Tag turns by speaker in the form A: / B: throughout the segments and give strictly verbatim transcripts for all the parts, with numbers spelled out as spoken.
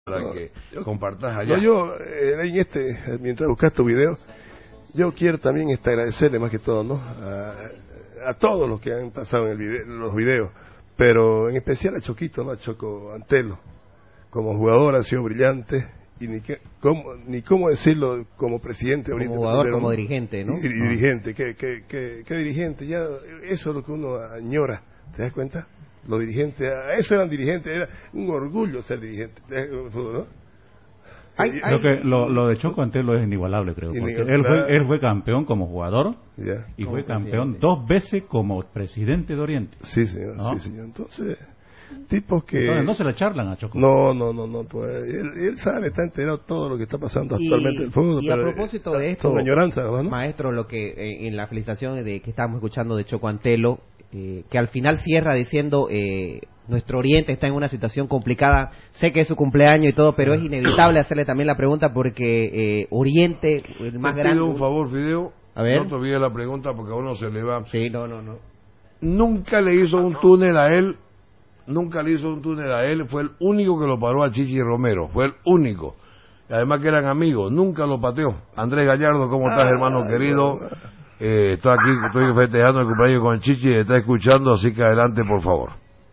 A: para
B: no,
A: que
B: yo,
A: compartas allá.
B: No, yo, eh, en este, mientras buscas tu video, yo quiero también este, agradecerle más que todo, ¿no? A, a todos los que han pasado en el video, los videos, pero en especial a Choquito, ¿no? A Choco Antelo. Como jugador ha sido brillante, y ni, que, cómo, ni cómo decirlo como presidente.
C: Como
B: ahorita,
C: jugador,
B: pero,
C: como dirigente, ¿no?
B: Y, y dirigente, ¿qué, qué, qué, qué dirigente? Ya, eso es lo que uno añora, ¿te das cuenta? Los dirigentes, eso eran dirigentes, era un orgullo ser dirigente, ¿no?
D: Hay, hay... Lo, que, lo, lo de Choco Antelo es inigualable, creo, porque él fue, él fue campeón como jugador
B: yeah.
D: y
B: como
D: fue campeón
B: presidente.
D: dos veces como presidente de Oriente.
B: Sí, señor, ¿no? sí, señor. Entonces, tipos que...
D: Entonces no se la charlan a Choco.
B: No, no, no, no, pues, él, él sabe, está enterado de todo lo que está pasando
C: y,
B: actualmente en el fútbol.
C: Y a propósito de esto,
B: con añoranza, ¿no?
C: Maestro, lo que eh, en la felicitación de que estábamos escuchando de Choco Antelo, eh, que al final cierra diciendo... Eh, nuestro Oriente está en una situación complicada, sé que es su cumpleaños y todo, pero es inevitable hacerle también la pregunta porque eh, Oriente, el más
A: te
C: grande...
A: pido un favor, Fideo,
C: a ver.
A: no te olvides la pregunta porque a uno se le va.
C: Sí, no, no, no.
A: Nunca le hizo un túnel a él, nunca le hizo un túnel a él, fue el único que lo paró a Chichi Romero, fue el único. Y además que eran amigos, nunca lo pateó. Andrés Gallardo, ¿cómo estás, hermano querido? Eh, estoy aquí, estoy festejando el cumpleaños con Chichi, está escuchando, así que adelante, por favor.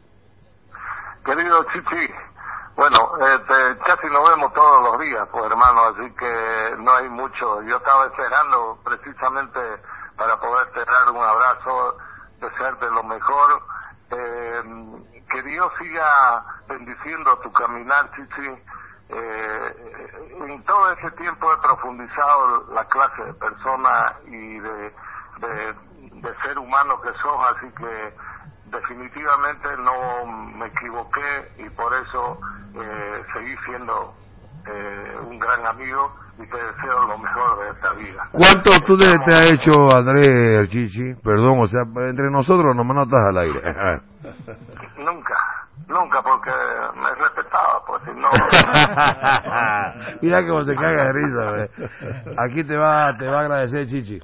E: Querido Chichi, bueno, este, casi nos vemos todos los días, pues hermano, así que no hay mucho. Yo estaba esperando precisamente para poderte dar un abrazo, desearte lo mejor, eh, que Dios siga bendiciendo tu caminar, Chichi. Eh, en todo ese tiempo he profundizado la clase de persona y de, de, de ser humano que sos, así que definitivamente no me equivoqué y por eso eh, seguí siendo eh, un gran amigo y te deseo lo mejor de esta vida.
A: ¿Cuántos túneles te ha hecho Andrés Chichi? Perdón, o sea, entre nosotros nomás no estás al aire.
E: Nunca, nunca, porque me respetaba, pues si no...
A: Mira cómo se caga de risa, ¿ve? Aquí te va, te va a agradecer Chichi.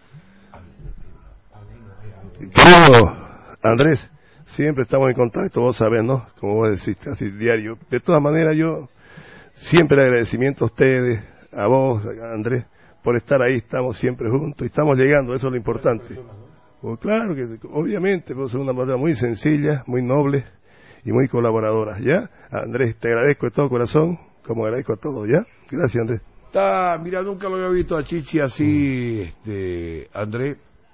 B: Querido Andrés, siempre estamos en contacto, vos sabés, ¿no? Como vos decís, casi diario. De todas maneras, yo siempre el agradecimiento a ustedes, a vos, a Andrés, por estar ahí, estamos siempre juntos y estamos llegando, eso es lo importante. Pues claro que, obviamente, vos sos una manera muy sencilla, muy noble y muy colaboradora, ¿ya? Andrés, te agradezco de todo corazón, como agradezco a todos, ¿ya? Gracias, Andrés.
A: Está, mira, nunca lo había visto a Chichi así, este, Andrés.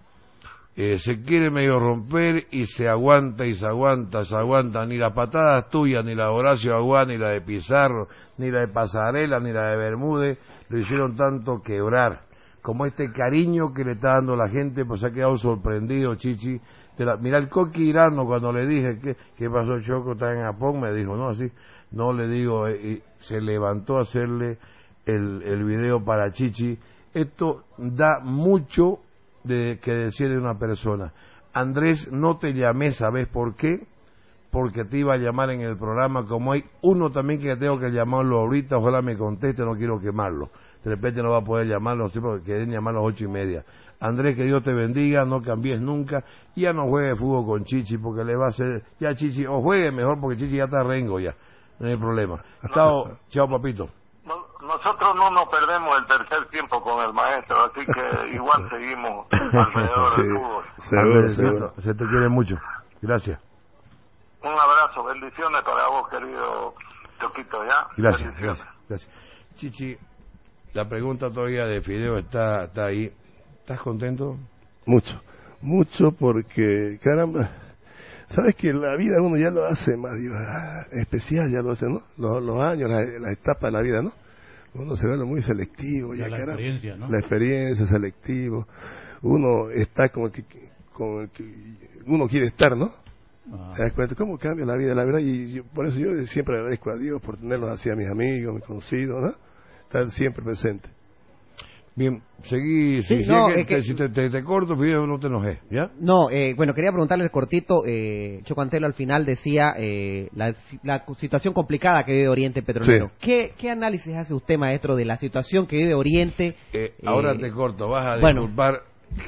A: Eh, se quiere medio romper y se aguanta y se aguanta, se aguanta, ni las patadas tuyas, ni la de Horacio Aguán, ni la de Pizarro, ni la de Pasarela, ni la de Bermúdez, lo hicieron tanto quebrar, como este cariño que le está dando la gente, pues se ha quedado sorprendido, Chichi. Te la, mira el Coqui Irano cuando le dije, ¿qué, qué pasó Choco? Está en Japón, me dijo, no, así, no le digo, eh, y se levantó a hacerle el, el video para Chichi. Esto da mucho de que decirle a una persona. Andrés, no te llamé, ¿sabes por qué? Porque te iba a llamar en el programa, como hay uno también que tengo que llamarlo ahorita, ojalá me conteste, no quiero quemarlo, de repente no va a poder llamarlo, sí, porque quieren llamar a las ocho y media. Andrés, que Dios te bendiga, no cambies nunca, y ya no juegue fútbol con Chichi, porque le va a hacer, ya Chichi, o juegue mejor, porque Chichi ya está rengo ya, no hay problema. Chao, chao papito.
E: Nosotros no nos perdemos el tercer tiempo con el maestro, así que igual seguimos alrededor
B: sí,
E: del fútbol.
B: Seguro,
A: Andrés,
B: seguro.
A: Se te quiere mucho. Gracias.
E: Un abrazo, bendiciones para vos, querido Choquito, ¿ya?
A: Gracias, gracias, gracias. Chichi, la pregunta todavía de Fideo está, está ahí. ¿Estás contento?
B: Mucho, mucho porque, caramba, sabes que la vida uno ya lo hace más digo, especial, ya lo hace, ¿no? Los, los años, las, las etapas de la vida, ¿no? Uno se ve muy selectivo, ya,
D: la
B: caramba,
D: experiencia, ¿no?
B: La experiencia, selectivo. Uno está como el que, con el que uno quiere estar, ¿no? Ah. ¿Te das cuenta? ¿Cómo cambia la vida? La verdad, y yo, por eso yo siempre agradezco a Dios por tenerlos así a mis amigos, mis conocidos, ¿no? Estar siempre presente.
A: Bien, seguí,
C: sí,
A: si,
C: no,
A: si,
C: es que,
A: te, si te, te, te corto, Fideo, no te enojes, ¿ya?
C: No, eh, bueno, quería preguntarle el cortito, eh, Choco Antelo al final decía eh, la, la situación complicada que vive Oriente Petrolero. Sí. ¿Qué, ¿Qué análisis hace usted, maestro, de la situación que vive Oriente?
A: Eh, ahora eh, te corto, vas a
C: bueno.
A: disculpar.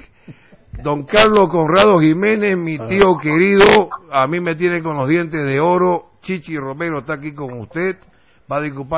A: Don Carlos Conrado Jiménez, mi tío ah. querido, a mí me tiene con los dientes de oro. Chichi Romero está aquí con usted, va a disculpar.